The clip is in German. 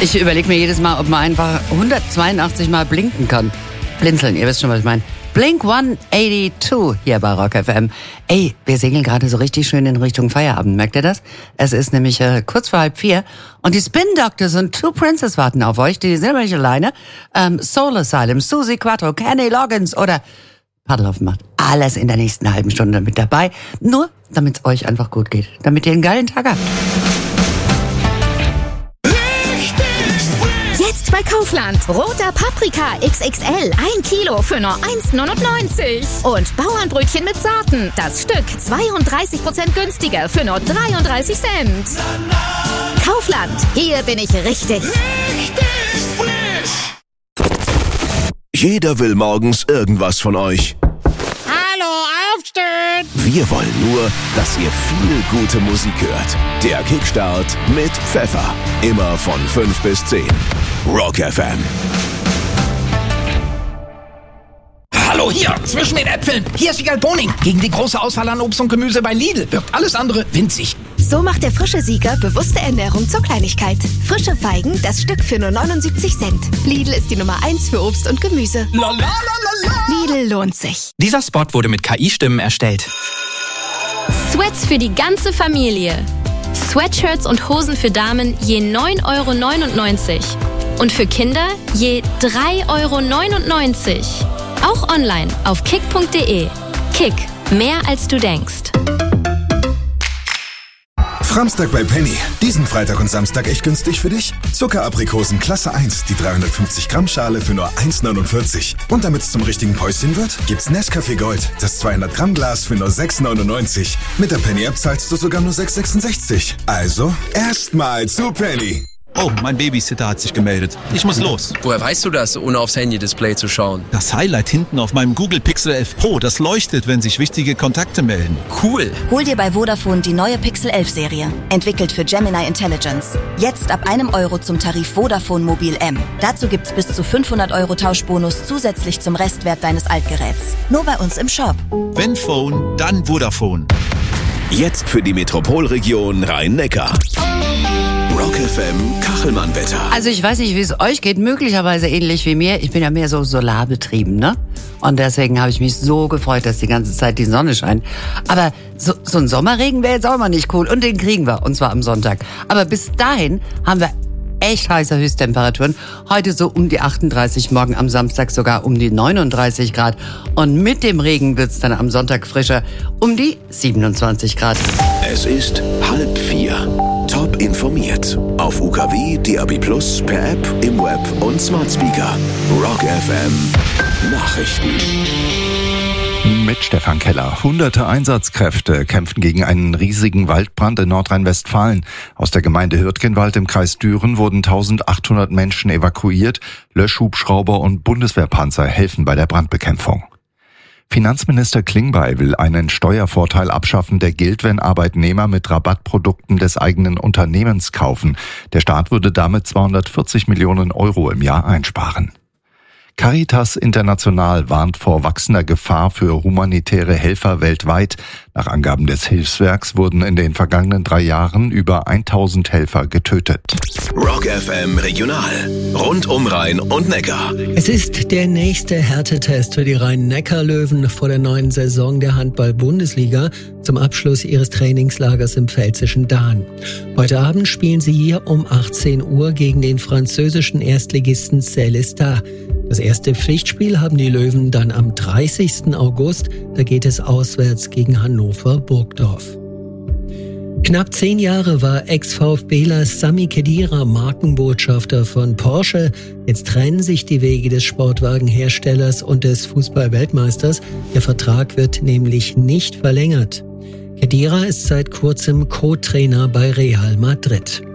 Ich überlege mir jedes Mal, ob man einfach 182 Mal blinken kann. Blinzeln, ihr wisst schon, was ich meine. Blink 182 hier bei Rock FM. Ey, wir segeln gerade so richtig schön in Richtung Feierabend, merkt ihr das? Es ist nämlich kurz vor 3:30 und die Spin Doctors und Two Princes warten auf euch. Die sind nämlich alleine. Soul Asylum, Susie Quattro, Kenny Loggins oder Paddelhoff macht alles in der nächsten halben Stunde mit dabei. Nur, damit es euch einfach gut geht. Damit ihr einen geilen Tag habt. Jetzt bei Kaufland. Roter Paprika XXL. 1 Kilo für nur 1,99. Und Bauernbrötchen mit Sorten. Das Stück 32% günstiger für nur 33 Cent. Kaufland. Hier bin ich richtig. Richtig frisch. Jeder will morgens irgendwas von euch. Hallo, aufstehen! Wir wollen nur, dass ihr viel gute Musik hört. Der Kickstart mit Pfeffer. Immer von 5 bis 10. Rock FM. Hallo, hier, zwischen den Äpfeln. Hier ist Wiegald Boning. Gegen die große Auswahl an Obst und Gemüse bei Lidl wirkt alles andere winzig. So macht der frische Sieger bewusste Ernährung zur Kleinigkeit. Frische Feigen, das Stück für nur 79 Cent. Lidl ist die Nummer 1 für Obst und Gemüse. La, la, la, la, la. Lidl lohnt sich. Dieser Spot wurde mit KI-Stimmen erstellt. Sweats für die ganze Familie. Sweatshirts und Hosen für Damen je 9,99 € und für Kinder je 3,99 €. Auch online auf kick.de. Kick, mehr als du denkst. Framstag bei Penny. Diesen Freitag und Samstag echt günstig für dich? Zuckeraprikosen Klasse 1, die 350 Gramm Schale für nur 1,49. Und damit es zum richtigen Päuschen wird, gibt's Nescafé Gold, das 200 Gramm Glas für nur 6,99. Mit der Penny-App zahlst du sogar nur 6,66. Also, erstmal zu Penny. Oh, mein Babysitter hat sich gemeldet. Ich muss los. Woher weißt du das, ohne aufs Handy-Display zu schauen? Das Highlight hinten auf meinem Google Pixel 11 Pro, das leuchtet, wenn sich wichtige Kontakte melden. Cool. Hol dir bei Vodafone die neue Pixel 11 Serie. Entwickelt für Gemini Intelligence. Jetzt ab €1 zum Tarif Vodafone Mobil M. Dazu gibt's bis zu 500 € Tauschbonus zusätzlich zum Restwert deines Altgeräts. Nur bei uns im Shop. Wenn Phone, dann Vodafone. Jetzt für die Metropolregion Rhein-Neckar. Rock FM Kachelmann-Wetter. Also ich weiß nicht, wie es euch geht, möglicherweise ähnlich wie mir. Ich bin ja mehr so solarbetrieben, ne? Und deswegen habe ich mich so gefreut, dass die ganze Zeit die Sonne scheint. Aber so ein Sommerregen wäre jetzt auch mal nicht cool. Und den kriegen wir, und zwar am Sonntag. Aber bis dahin haben wir echt heiße Höchsttemperaturen. Heute so um die 38, morgen am Samstag sogar um die 39 Grad. Und mit dem Regen wird's dann am Sonntag frischer, um die 27 Grad. Es ist 3:30. Top informiert. Auf UKW, DAB+, per App, im Web und Smart Speaker. Rock FM Nachrichten. Mit Stefan Keller. Hunderte Einsatzkräfte kämpfen gegen einen riesigen Waldbrand in Nordrhein-Westfalen. Aus der Gemeinde Hürtgenwald im Kreis Düren wurden 1800 Menschen evakuiert. Löschhubschrauber und Bundeswehrpanzer helfen bei der Brandbekämpfung. Finanzminister Klingbeil will einen Steuervorteil abschaffen, der gilt, wenn Arbeitnehmer mit Rabattprodukten des eigenen Unternehmens kaufen. Der Staat würde damit 240 Millionen € im Jahr einsparen. Caritas International warnt vor wachsender Gefahr für humanitäre Helfer weltweit. Nach Angaben des Hilfswerks wurden in den vergangenen 3 Jahren über 1000 Helfer getötet. Rock FM Regional. Rund um Rhein und Neckar. Es ist der nächste Härtetest für die Rhein-Neckar-Löwen vor der neuen Saison der Handball-Bundesliga zum Abschluss ihres Trainingslagers im pfälzischen Dahn. Heute Abend spielen sie hier um 18 Uhr gegen den französischen Erstligisten Célestat. Das erste Pflichtspiel haben die Löwen dann am 30. August. Da geht es auswärts gegen Hannover-Burgdorf. Knapp 10 Jahre war Ex-VfBler Sami Khedira Markenbotschafter von Porsche. Jetzt trennen sich die Wege des Sportwagenherstellers und des Fußball-Weltmeisters. Der Vertrag wird nämlich nicht verlängert. Khedira ist seit kurzem Co-Trainer bei Real Madrid.